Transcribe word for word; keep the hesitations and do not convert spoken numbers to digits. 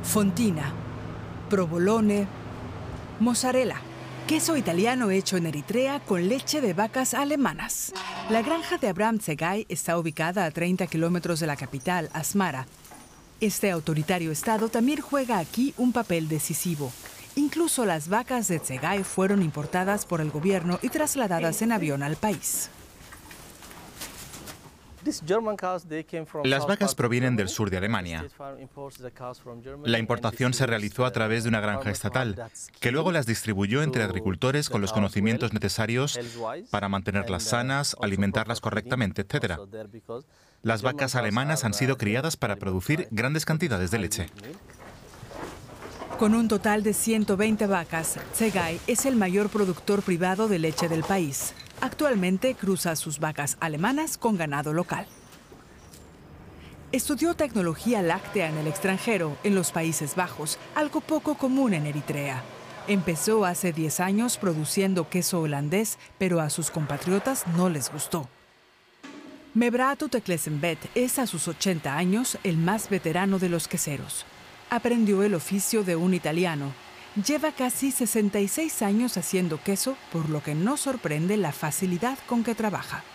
fontina, provolone, mozzarella. Queso italiano hecho en Eritrea con leche de vacas alemanas. La granja de Abraham Tsegai está ubicada a treinta kilómetros de la capital, Asmara. Este autoritario estado también juega aquí un papel decisivo. Incluso las vacas de Tsegai fueron importadas por el gobierno y trasladadas en avión al país. Las vacas provienen del sur de Alemania. La importación se realizó a través de una granja estatal, que luego las distribuyó entre agricultores con los conocimientos necesarios para mantenerlas sanas, alimentarlas correctamente, etcétera. Las vacas alemanas han sido criadas para producir grandes cantidades de leche. Con un total de ciento veinte vacas, Tsegai es el mayor productor privado de leche del país. Actualmente cruza sus vacas alemanas con ganado local. Estudió tecnología láctea en el extranjero, en los Países Bajos, algo poco común en Eritrea. Empezó hace diez años produciendo queso holandés, pero a sus compatriotas no les gustó. Mebratu Teklesembet es a sus ochenta años el más veterano de los queseros. Aprendió el oficio de un italiano. Lleva casi sesenta y seis años haciendo queso, por lo que no sorprende la facilidad con que trabaja.